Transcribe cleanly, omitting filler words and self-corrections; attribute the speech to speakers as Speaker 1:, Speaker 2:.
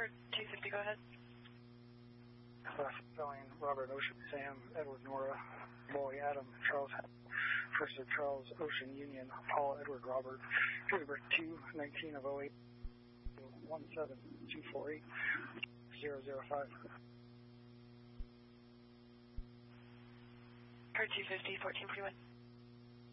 Speaker 1: For 250, go ahead.
Speaker 2: Spelling Robert Ocean Sam Edward Nora Boy Adam Charles First of Charles Ocean Union Paul Edward Robert Peterborough 2/19 of 08 17248 005.
Speaker 1: For 250, 1441.